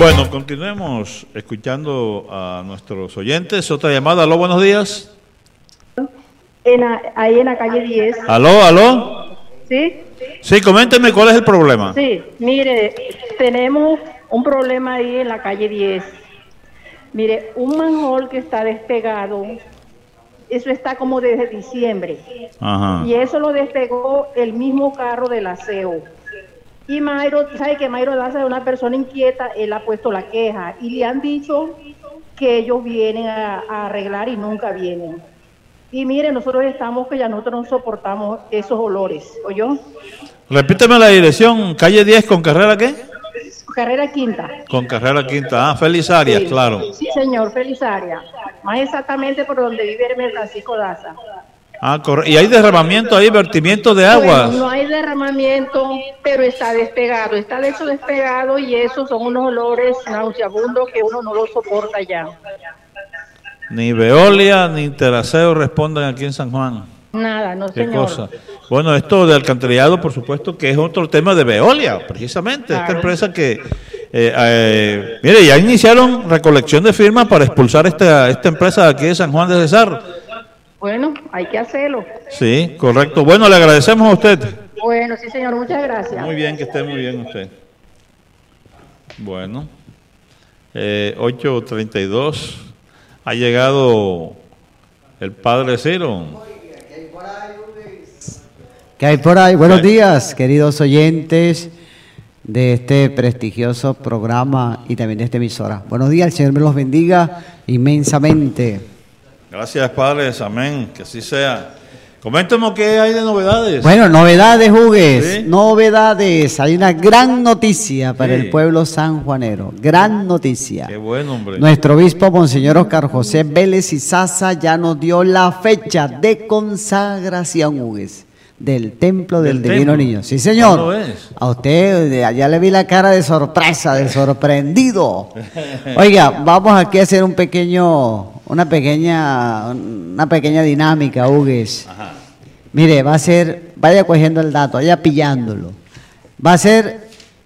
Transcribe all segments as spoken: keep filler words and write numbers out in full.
Bueno, continuemos escuchando a nuestros oyentes. Otra llamada. Aló, buenos días. En la, ahí en la calle diez. Aló, aló. ¿Sí? Sí, coménteme cuál es el problema. Sí, mire, tenemos un problema ahí en la calle diez. Mire, un manhole que está despegado, eso está como desde diciembre. Ajá. Y eso lo despegó el mismo carro del aseo. Y Mayro, ¿sabe que Mayro Daza es una persona inquieta? Él ha puesto la queja y le han dicho que ellos vienen a, a arreglar y nunca vienen. Y mire, nosotros estamos que ya nosotros no soportamos esos olores, ¿oyó? Repíteme la dirección, calle diez con carrera ¿qué? Carrera Quinta. Con carrera Quinta, ah, Feliz Arias, Sí, claro. Sí, señor, Feliz Arias. Más exactamente por donde vive el Francisco Daza. Ah, correcto. ¿Y hay derramamiento ahí, vertimiento de agua? Bueno, no hay derramamiento, pero está despegado. Está de hecho despegado y esos son unos olores nauseabundos que uno no lo soporta ya. Ni Veolia ni Teraseo responden aquí en San Juan. Nada, no ¿Qué señor. cosa? Bueno, esto de alcantarillado, por supuesto, que es otro tema de Veolia, precisamente. Claro. Esta empresa que, eh, eh, mire, ya iniciaron recolección de firmas para expulsar esta, esta empresa de aquí de San Juan de Cesar. Bueno, hay que hacerlo. Sí, correcto. Bueno, le agradecemos a usted. Bueno, sí señor, muchas gracias. Muy bien, que esté muy bien usted. Bueno, eh, ocho treinta y dos, ha llegado el padre Ciro. ¿Qué hay por ahí? Buenos días, queridos oyentes de este prestigioso programa y también de esta emisora. Buenos días, el Señor me los bendiga inmensamente. Gracias, padres, amén, que así sea. Coméntenos qué hay de novedades. Bueno, novedades, Hugues, ¿Sí? novedades. Hay una gran noticia para Sí. el pueblo sanjuanero, gran noticia. Qué bueno, hombre. Nuestro obispo, Monseñor Oscar José Vélez y Sasa, ya nos dio la fecha de consagración, Hugues, del Templo del, ¿Del Divino templo? Niño. Sí, señor. ¿Cuándo es? A usted, de allá le vi la cara de sorpresa, de sorprendido. Oiga, vamos aquí a hacer un pequeño, una pequeña, una pequeña dinámica, Hugues. Ajá. Mire, va a ser, vaya cogiendo el dato, vaya pillándolo. Va a ser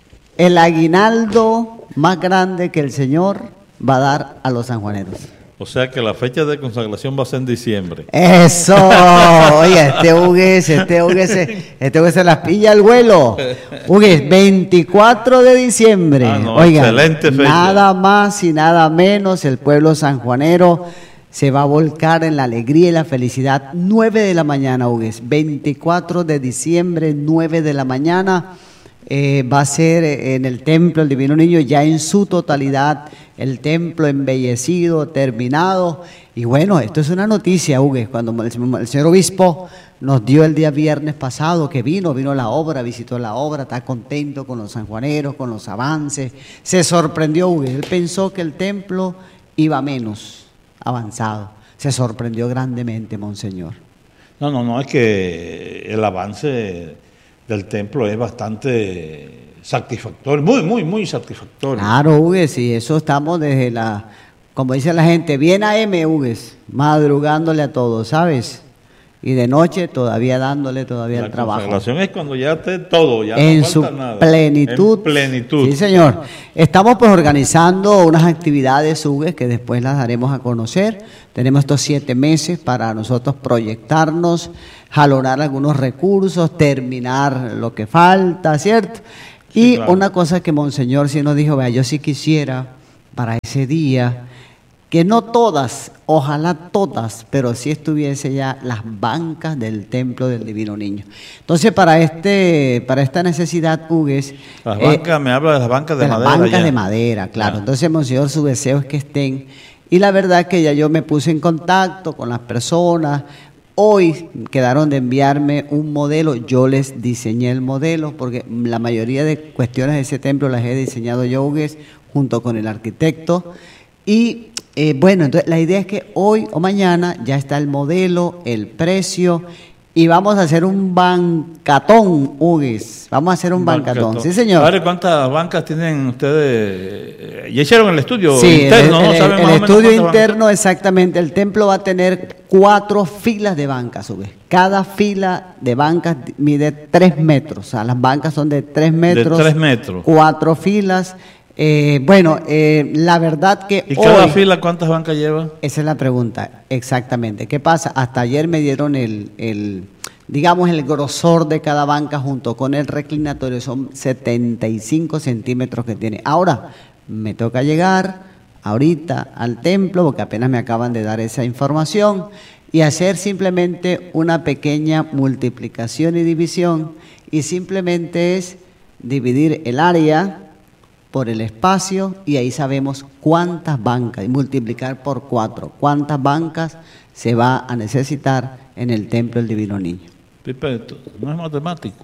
el aguinaldo más grande que el Señor va a dar a los sanjuaneros. O sea que la fecha de consagración va a ser en diciembre. Eso, oye, este Hugues, este Hugues, se- este Hugues se las pilla al vuelo. Hugues, veinticuatro de diciembre. Ah, no, Oiga, excelente fecha. nada más y nada menos, el pueblo sanjuanero se va a volcar en la alegría y la felicidad. nueve de la mañana, Hugues, veinticuatro de diciembre, nueve de la mañana. Eh, va a ser en el Templo del Divino Niño ya en su totalidad, el templo embellecido, terminado. Y bueno, esto es una noticia, Hugues, cuando el, el señor obispo nos dio el día viernes pasado que vino, vino la obra, visitó la obra, está contento con los sanjuaneros, con los avances. Se sorprendió, Hugues, él pensó que el templo iba menos avanzado. Se sorprendió grandemente, Monseñor. No, no, no, es que el avance del templo es bastante satisfactorio, muy, muy, muy satisfactorio. Claro, Hugues, y eso estamos desde la, como dice la gente, bien A M, Hugues, madrugándole a todos, ¿sabes? Y de noche todavía dándole todavía La el trabajo. consagración es cuando ya esté todo, ya En no su falta nada. plenitud. En plenitud. Sí, señor. Estamos pues organizando unas actividades, Hugues, que después las daremos a conocer. Tenemos estos siete meses para nosotros proyectarnos, jalonar algunos recursos, terminar lo que falta, ¿cierto? Sí, Y claro. una cosa que Monseñor sí nos dijo, vea, yo sí quisiera para ese día que no todas, ojalá todas, pero sí estuviese ya las bancas del Templo del Divino Niño. Entonces, para este, para esta necesidad, Hugues, Las eh, bancas, me habla de las bancas de, de las madera. bancas ya. de madera, claro. Ya. Entonces, Monseñor, su deseo es que estén. Y la verdad que ya yo me puse en contacto con las personas. Hoy quedaron de enviarme un modelo, yo les diseñé el modelo, porque la mayoría de cuestiones de ese templo las he diseñado yo, Hugues, junto con el arquitecto. Y eh, bueno, entonces la idea es que hoy o mañana ya está el modelo, el precio, y vamos a hacer un bancatón, Hugues. Vamos a hacer un bancatón. Sí, señor. Padre, ¿cuántas bancas tienen ustedes? ¿Ya hicieron el estudio Sí, interno? el, ¿No el- saben el más o menos estudio cuántas interno, exactamente. El templo va a tener cuatro filas de bancas, Hugues. Cada fila de bancas mide tres metros. O sea, las bancas son de tres metros. tres metros. Cuatro filas. Eh, bueno, eh, la verdad que ¿Y cada hoy, fila cuántas bancas lleva? esa es la pregunta, exactamente. ¿Qué pasa? Hasta ayer me dieron el, el, digamos, el grosor de cada banca junto con el reclinatorio, son setenta y cinco centímetros que tiene. Ahora, me toca llegar ahorita al templo, porque apenas me acaban de dar esa información, y hacer simplemente una pequeña multiplicación y división, y simplemente es dividir el área por el espacio y ahí sabemos cuántas bancas, y multiplicar por cuatro, cuántas bancas se va a necesitar en el templo del Divino Niño. Pipe, no es matemático.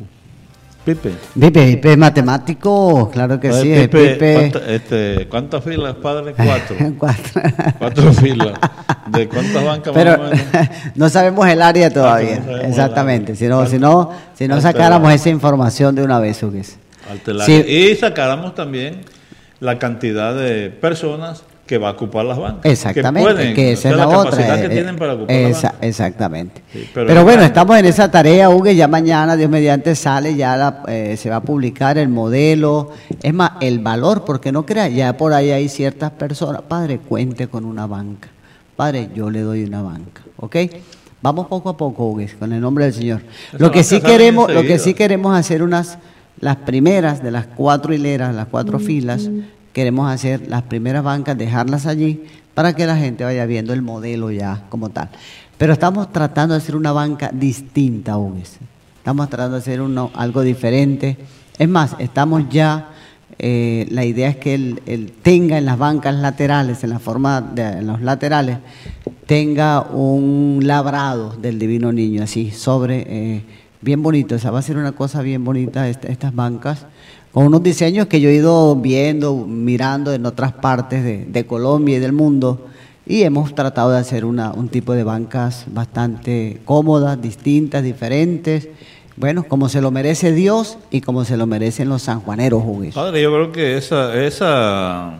Pipe. Pipe, Pipe es matemático, claro que sí. Pipe, Pipe. ¿cuánta, este, ¿Cuántas filas, padre? Cuatro. Cuatro. Cuatro filas. ¿De cuántas bancas Pero más o menos? no sabemos el área todavía. Ah, no exactamente. Si no, Alto- si no, si no alto sacáramos área. esa información de una vez, Hugues. Altelaria. Sí. Y sacáramos también la cantidad de personas que va a ocupar las bancas. Exactamente, que, pueden, que esa o sea, es la, la otra. capacidad que eh, tienen para ocupar esa- las bancas. Exactamente. Sí, pero pero bueno, bueno. estamos en esa tarea, Hugues. Ya mañana, Dios mediante, sale, ya la, eh, se va a publicar el modelo. Es más, el valor, porque no crea, ya por ahí hay ciertas personas. Padre, cuente con una banca. Padre, yo le doy una banca. ¿Ok? Vamos poco a poco, Hugues, con el nombre del Señor. Esa Lo que banca sí sale queremos, lo que enseguida. sí queremos hacer unas, las primeras de las cuatro hileras, las cuatro filas, queremos hacer las primeras bancas, dejarlas allí para que la gente vaya viendo el modelo ya como tal. Pero estamos tratando de hacer una banca distinta, Hugues. Estamos tratando de hacer uno, algo diferente. Es más, estamos ya, eh, la idea es que él, él tenga en las bancas laterales, en la forma de en los laterales, tenga un labrado del Divino Niño, así, sobre, eh, bien bonito. O sea, va a ser una cosa bien bonita esta- estas bancas, con unos diseños que yo he ido viendo, mirando en otras partes de, de Colombia y del mundo, y hemos tratado de hacer una, un tipo de bancas bastante cómodas, distintas, diferentes, bueno, como se lo merece Dios y como se lo merecen los sanjuaneros, Hugues. Padre, yo creo que esa, esa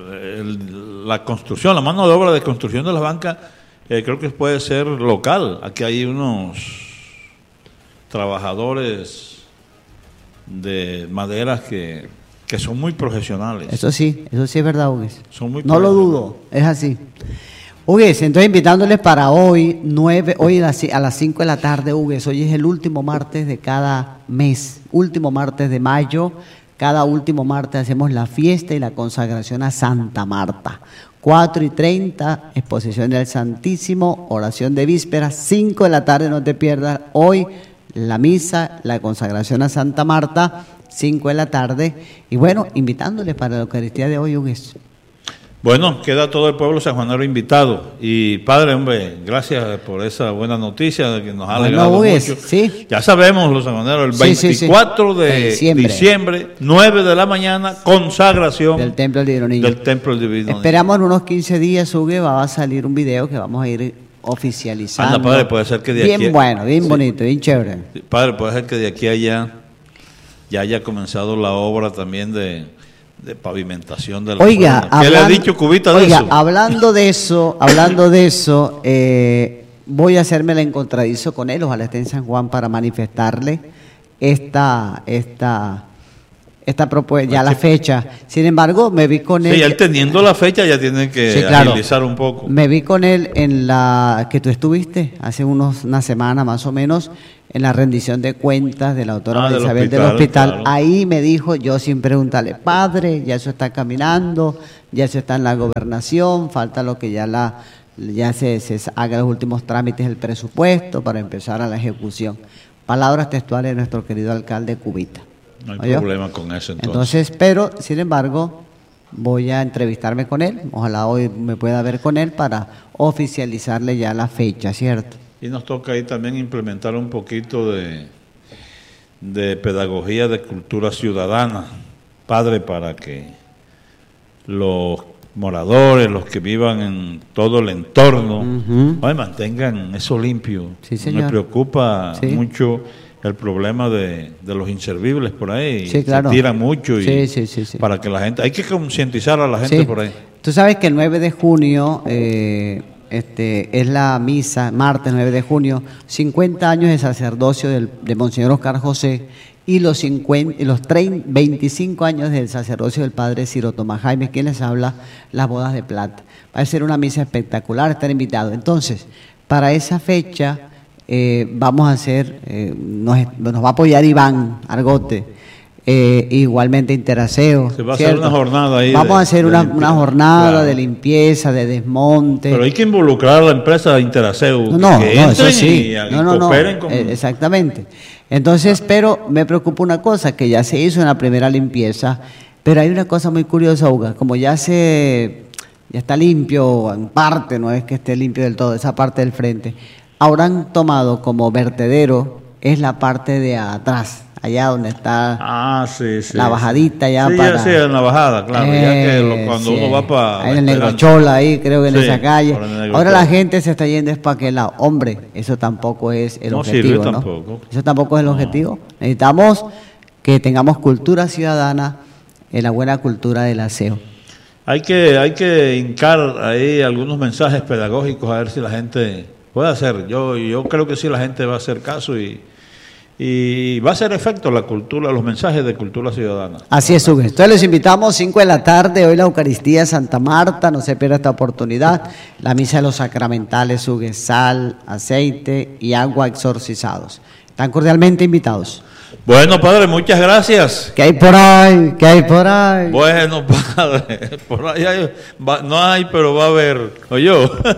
el- la construcción, la mano de obra de construcción de las bancas, eh, creo que puede ser local. Aquí hay unos trabajadores de maderas que, que son muy profesionales. Eso sí, eso sí es verdad, Hugues. Son muy No lo dudo, es así. Hugues, entonces invitándoles para hoy, nueve, hoy a las, ci- a las cinco de la tarde, Hugues, hoy es el último martes de cada mes, último martes de mayo. Cada último martes hacemos la fiesta y la consagración a Santa Marta. cuatro y treinta, exposición del Santísimo, oración de vísperas, cinco de la tarde, no te pierdas hoy la misa, la consagración a Santa Marta, cinco de la tarde. Y bueno, invitándoles para la Eucaristía de hoy, Hugues. Bueno, queda todo el pueblo sanjuanero invitado. Y padre, hombre, gracias por esa buena noticia que nos ha Bueno, alegrado Hugues, mucho. sí. Ya sabemos los sanjuaneros, el Sí, sí, sí. veinticuatro de De diciembre. diciembre, nueve de la mañana, consagración Del Templo del Divino Niño. del Templo del Divino Niño. Esperamos en unos quince días, Hugues, va a salir un video que vamos a ir oficializando. Anda, padre, puede ser que de bien aquí a- bueno, bien Sí. bonito, bien chévere. Padre, puede ser que de aquí a allá ya haya comenzado la obra también de, de pavimentación de la Oiga, zona. ¿Qué le ha hablan- dicho Cubita de oiga, eso? hablando de eso, hablando de eso, eh, voy a hacerme el encontradizo con él, ojalá esté en San Juan para manifestarle esta, esta, esta propuesta, ya la fecha. Sin embargo, me vi con él. Sí, él teniendo la fecha ya tiene que Sí, claro. agilizar un poco. Me vi con él en la que tú estuviste hace unos una semana más o menos en la rendición de cuentas de la doctora Ah, María del Isabel del hospital, hospital. claro. Ahí me dijo, yo sin preguntarle, padre, ya eso está caminando, ya eso está en la gobernación, falta lo que ya la ya se, se haga los últimos trámites del presupuesto para empezar a la ejecución. Palabras textuales de nuestro querido alcalde Cubita. No hay ¿Oyó? problema con eso entonces. Entonces, pero sin embargo, voy a entrevistarme con él. Ojalá hoy me pueda ver con él para oficializarle ya la fecha, ¿cierto? Y nos toca ahí también implementar un poquito de, de pedagogía de cultura ciudadana, padre, para que los moradores, los que vivan en todo el entorno, Ujú. ay, mantengan eso limpio. Sí, señor. Me preocupa Sí. mucho el problema de, de los inservibles por ahí. Sí, claro. Se tiran mucho y Sí, sí, sí, sí. para que la gente, hay que concientizar a la gente Sí. por ahí. Tú sabes que el nueve de junio eh, este, es la misa, martes nueve de junio, cincuenta años de sacerdocio del, de Monseñor Oscar José, y los, cincuenta, los treinta, veinticinco años del sacerdocio del padre Ciro Tomás Jaime, quien les habla, las bodas de plata. Va a ser una misa espectacular, estar invitado. Entonces, para esa fecha eh, vamos a hacer, eh, nos, nos va a apoyar Iván Argote, Eh, igualmente Interaseo. Se va a ¿cierto? hacer una jornada ahí. Vamos de, a hacer una, una jornada claro. de limpieza, de desmonte. Pero hay que involucrar a la empresa de Interaseo. No, no, que no eso sí. Y, no, no, y no. Con... Eh, exactamente. Entonces, pero me preocupa una cosa, que ya se hizo una primera limpieza, pero hay una cosa muy curiosa, Uga, como ya se, ya está limpio en parte, no es que esté limpio del todo, esa parte del frente, ahora han tomado como vertedero, es la parte de atrás, allá donde está ah, sí, sí, la bajadita ya sí, para... Ya, sí, en la bajada, claro, eh, ya que lo, cuando sí, uno va para... En el Negrochola, ahí creo que en sí, esa calle. Ahora la gente se está yendo es para aquel lado. Hombre, eso tampoco es el no objetivo, sirve ¿no? Tampoco. Eso tampoco es el no. objetivo. Necesitamos que tengamos cultura ciudadana, en la buena cultura del aseo. Hay que, hay que hincar ahí algunos mensajes pedagógicos a ver si la gente puede hacer. Yo, yo creo que sí la gente va a hacer caso y... Y va a hacer efecto la cultura, los mensajes de cultura ciudadana. Así es, Hugo. Entonces los invitamos cinco de la tarde, hoy la Eucaristía Santa Marta, no se pierda esta oportunidad. La misa de los sacramentales, Hugo, sal, aceite y agua exorcizados. Están cordialmente invitados. Bueno, padre, muchas gracias. ¿Qué hay por ahí? ¿Qué hay por ahí? Bueno, padre, por ahí hay, va, no hay, pero va a haber. ¿Oyó?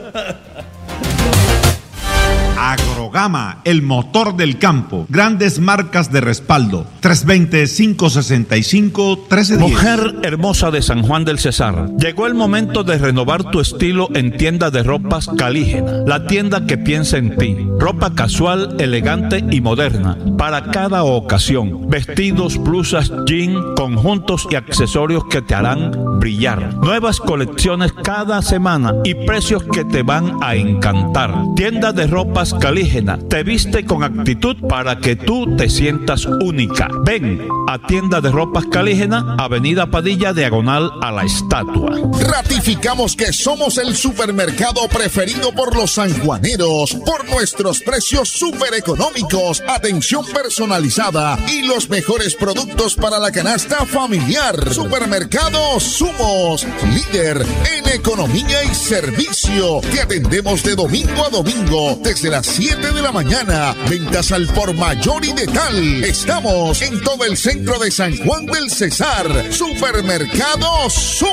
Agrogama, el motor del campo. Grandes marcas de respaldo. tres dos cero, cinco seis cinco, uno tres uno cero. Mujer hermosa de San Juan del Cesar. Llegó el momento de renovar tu estilo en tienda de ropas Calígena. La tienda que piensa en ti. Ropa casual, elegante y moderna. Para cada ocasión. Vestidos, blusas, jean, conjuntos y accesorios que te harán brillar. Nuevas colecciones cada semana y precios que te van a encantar. Tienda de ropas Calígena te viste con actitud para que tú te sientas única. Ven a Tienda de Ropas Calígena, Avenida Padilla, diagonal a la estatua. Ratificamos que somos el supermercado preferido por los sanjuaneros por nuestros precios súper económicos, atención personalizada y los mejores productos para la canasta familiar. Supermercado Sumos, líder en economía y servicio. Te atendemos de domingo a domingo desde las siete de la mañana. Ventas al por mayor y de tal. Estamos en todo el centro de San Juan del Cesar. Supermercado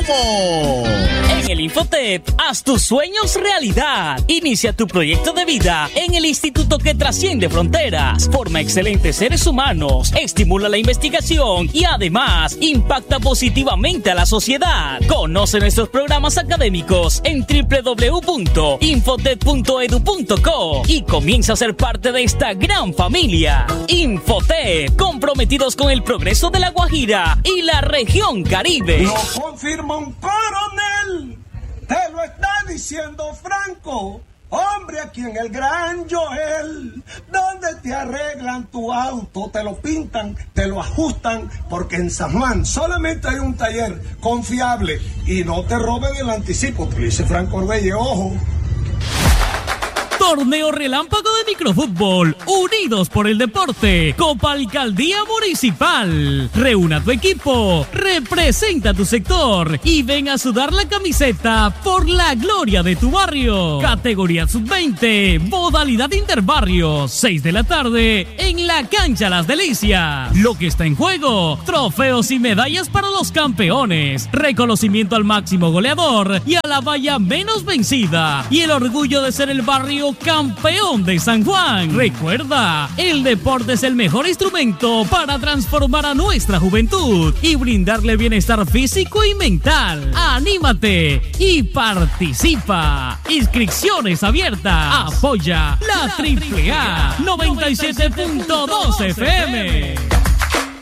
Sumo. En el Infotep, haz tus sueños realidad. Inicia tu proyecto de vida en el instituto que trasciende fronteras. Forma excelentes seres humanos, estimula la investigación y además impacta positivamente a la sociedad. Conoce nuestros programas académicos en doble u doble u doble u punto infotep punto edu punto co y comienza a ser parte de esta gran familia. Infotep, comprometidos con el progreso de La Guajira y la región Caribe. Lo confirma un coronel, te lo está diciendo Franco. Hombre, aquí en el Gran Joel, donde te arreglan tu auto, te lo pintan, te lo ajustan, porque en San Juan solamente hay un taller confiable y no te roben el anticipo, que dice Franco Orbelle, ojo. Torneo Relámpago de Microfútbol, unidos por el deporte, Copa Alcaldía Municipal. Reúna tu equipo, representa tu sector y ven a sudar la camiseta por la gloria de tu barrio. Categoría sub veinte, modalidad interbarrio, seis de la tarde en la cancha Las Delicias. Lo que está en juego, trofeos y medallas para los campeones, reconocimiento al máximo goleador y a la valla menos vencida y el orgullo de ser el barrio campeón de San Juan. Recuerda, el deporte es el mejor instrumento para transformar a nuestra juventud y brindarle bienestar físico y mental. ¡Anímate y participa! Inscripciones abiertas. Apoya la Triple A noventa y siete punto dos F M.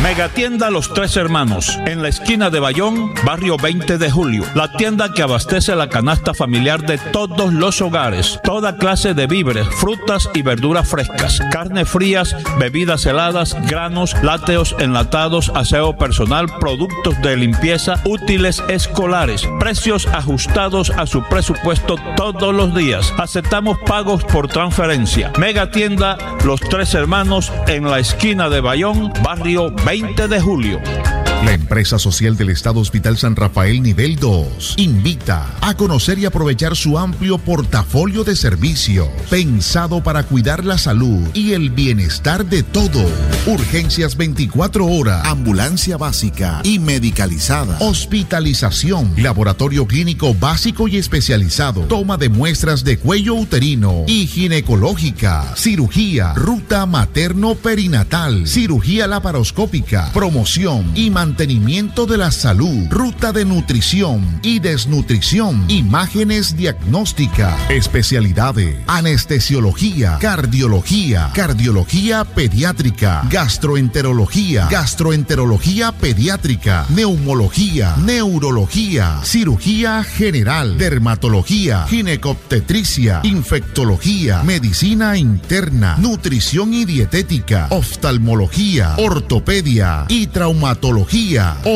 Megatienda Los Tres Hermanos, en la esquina de Bayón, barrio veinte de julio. La tienda que abastece la canasta familiar de todos los hogares. Toda clase de víveres, frutas y verduras frescas, carnes frías, bebidas heladas, granos, lácteos, enlatados, aseo personal, productos de limpieza, útiles escolares. Precios ajustados a su presupuesto todos los días. Aceptamos pagos por transferencia. Megatienda Los Tres Hermanos, en la esquina de Bayón, barrio veinte de julio. La empresa social del Estado Hospital San Rafael Nivel dos invita a conocer y aprovechar su amplio portafolio de servicios pensado para cuidar la salud y el bienestar de todos. Urgencias veinticuatro horas, ambulancia básica y medicalizada, hospitalización, laboratorio clínico básico y especializado, toma de muestras de cuello uterino y ginecológica, cirugía, ruta materno-perinatal, cirugía laparoscópica, promoción y mantenimiento Mantenimiento de la salud, ruta de nutrición y desnutrición, imágenes diagnósticas, especialidades, anestesiología, cardiología, cardiología pediátrica, gastroenterología, gastroenterología pediátrica, neumología, neurología, cirugía general, dermatología, ginecobstetricia, infectología, medicina interna, nutrición y dietética, oftalmología, ortopedia y traumatología,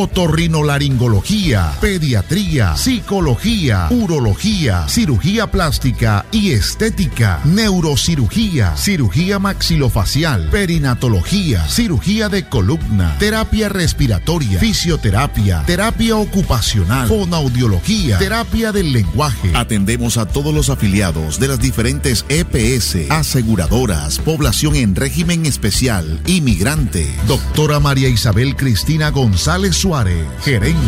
otorrinolaringología, pediatría, psicología, urología, cirugía plástica y estética, neurocirugía, cirugía maxilofacial, perinatología, cirugía de columna, terapia respiratoria, fisioterapia, terapia ocupacional, fonoaudiología, terapia del lenguaje. Atendemos a todos los afiliados de las diferentes E P S, aseguradoras, población en régimen especial, inmigrante. Doctora María Isabel Cristina González González Suárez, gerente.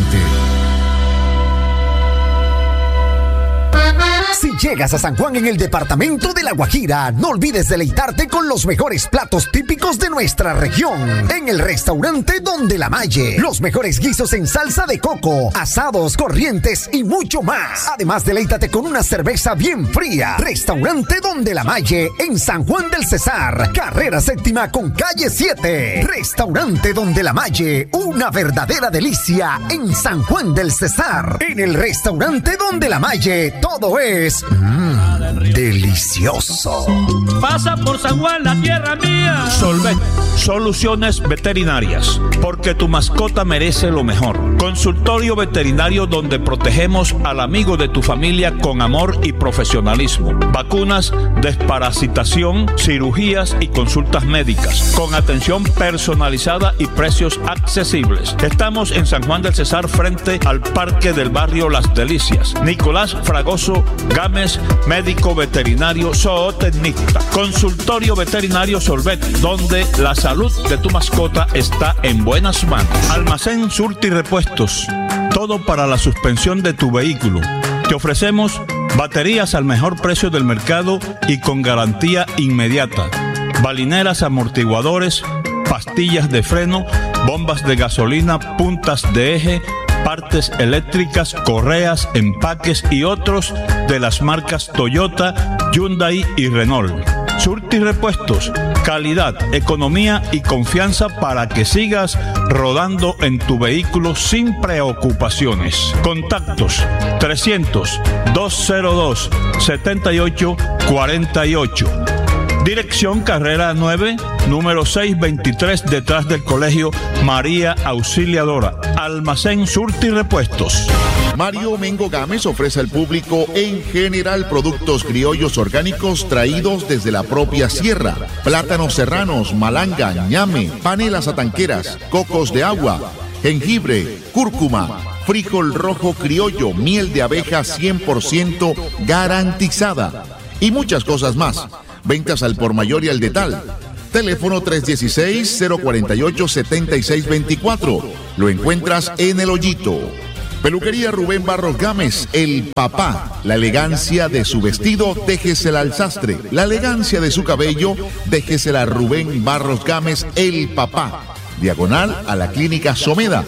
Si llegas a San Juan en el departamento de La Guajira, no olvides deleitarte con los mejores platos típicos de nuestra región. En el restaurante Donde la Malle, los mejores guisos en salsa de coco, asados, corrientes y mucho más. Además, deleítate con una cerveza bien fría. Restaurante Donde la Malle en San Juan del Cesar, carrera séptima con calle siete. Restaurante Donde la Malle, una verdadera delicia en San Juan del Cesar. En el restaurante Donde la Malle, todo es Mmm, delicioso. Pasa por San Juan, la tierra mía. Solvet, soluciones veterinarias, porque tu mascota merece lo mejor. Consultorio veterinario donde protegemos al amigo de tu familia con amor y profesionalismo. Vacunas, desparasitación, cirugías y consultas médicas, con atención personalizada y precios accesibles. Estamos en San Juan del Cesar, frente al Parque del Barrio Las Delicias. Nicolás Fragoso Gámez, médico veterinario zootecnista. Consultorio veterinario Solvet, donde la salud de tu mascota está en buenas manos. Almacén Surti Repuestos, todo para la suspensión de tu vehículo. Te ofrecemos baterías al mejor precio del mercado y con garantía inmediata. Balineras, amortiguadores, pastillas de freno, bombas de gasolina, puntas de eje, partes eléctricas, correas, empaques y otros de las marcas Toyota, Hyundai y Renault. Surti Repuestos, calidad, economía y confianza para que sigas rodando en tu vehículo sin preocupaciones. Contactos trescientos, doscientos dos, setenta y ocho cuarenta y ocho. Dirección Carrera nueve, número seiscientos veintitrés, detrás del Colegio María Auxiliadora. Almacén Surti Repuestos. Mario Mengo Gámez ofrece al público en general productos criollos orgánicos traídos desde la propia sierra: plátanos serranos, malanga, ñame, panelas atanqueras, cocos de agua, jengibre, cúrcuma, frijol rojo criollo, miel de abeja cien por ciento garantizada y muchas cosas más. Ventas al por mayor y al detal. Teléfono tres uno seis, cero cuatro ocho, siete seis dos cuatro. Lo encuentras en El Hoyito. Peluquería Rubén Barros Gámez, el papá. La elegancia de su vestido, déjesela al sastre. La elegancia de su cabello, déjesela a Rubén Barros Gámez, el papá. Diagonal a la Clínica Someda.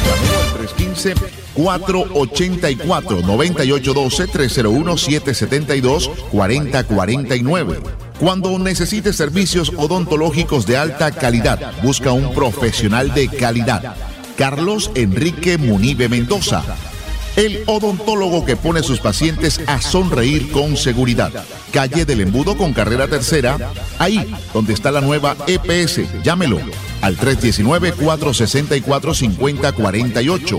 tres uno cinco, cuatro ocho cuatro, nueve ocho uno dos, tres cero uno, siete siete dos, cuatro cero cuatro nueve. Cuando necesites servicios odontológicos de alta calidad, busca un profesional de calidad. Carlos Enrique Munibe Mendoza, el odontólogo que pone a sus pacientes a sonreír con seguridad. Calle del Embudo con carrera tercera, ahí donde está la nueva E P S. Llámelo al tres uno nueve, cuatro seis cuatro, cinco cero cuatro ocho.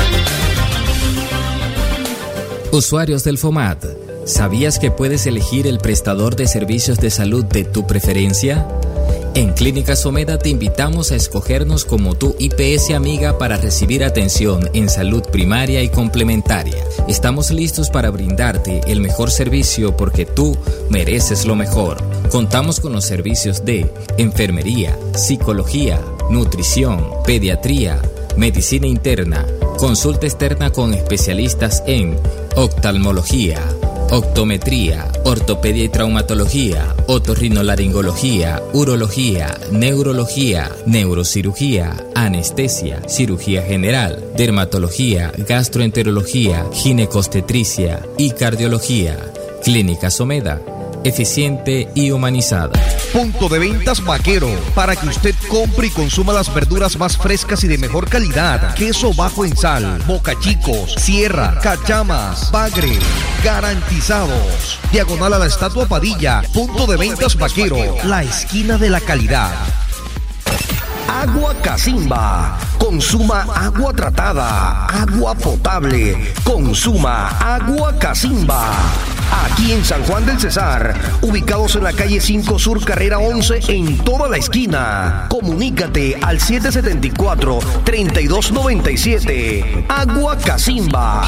Usuarios del FOMAT, ¿sabías que puedes elegir el prestador de servicios de salud de tu preferencia? En Clínicas Omeda te invitamos a escogernos como tu I P S amiga para recibir atención en salud primaria y complementaria. Estamos listos para brindarte el mejor servicio porque tú mereces lo mejor. Contamos con los servicios de enfermería, psicología, nutrición, pediatría, medicina interna, consulta externa con especialistas en oftalmología, optometría, ortopedia y traumatología, otorrinolaringología, urología, neurología, neurocirugía, anestesia, cirugía general, dermatología, gastroenterología, ginecostetricia y cardiología. Clínicas Omeda, eficiente y humanizada. Punto de ventas Vaquero, para que usted compre y consuma las verduras más frescas y de mejor calidad. Queso bajo en sal, bocachicos, sierra, cachamas, bagre, garantizados. Diagonal a la Estatua Padilla. Punto de ventas Vaquero, la esquina de la calidad. Agua Casimba. Consuma agua tratada, agua potable. Consuma agua Casimba. Aquí en San Juan del Cesar, ubicados en la calle cinco Sur, carrera once, en toda la esquina. Comunícate al siete siete cuatro, tres dos nueve siete. Agua Casimba.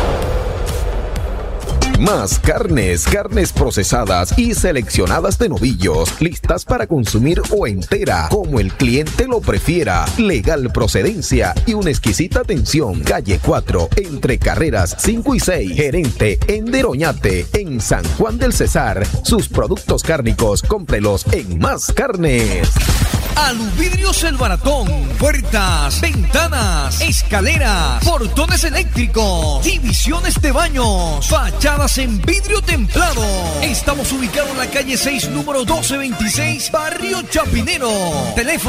Más carnes, carnes procesadas y seleccionadas de novillos, listas para consumir o entera, como el cliente lo prefiera. Legal procedencia y una exquisita atención. Calle cuatro, entre carreras cinco y seis. Gerente Ender Oñate, en San Juan del Cesar. Sus productos cárnicos, cómprelos en Más Carnes. Aluvidrios El Baratón, puertas, ventanas, escaleras, portones eléctricos, divisiones de baños, fachadas en vidrio templado. Estamos ubicados en la calle seis, número doce veintiséis, Barrio Chapinero. Teléfono